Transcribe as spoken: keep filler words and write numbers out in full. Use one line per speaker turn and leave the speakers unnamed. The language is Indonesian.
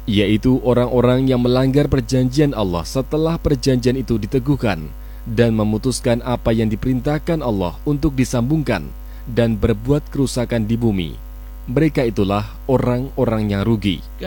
yaitu orang-orang yang melanggar perjanjian Allah setelah perjanjian itu diteguhkan dan memutuskan apa yang diperintahkan Allah untuk disambungkan dan berbuat kerusakan di bumi. Mereka itulah orang-orang yang rugi.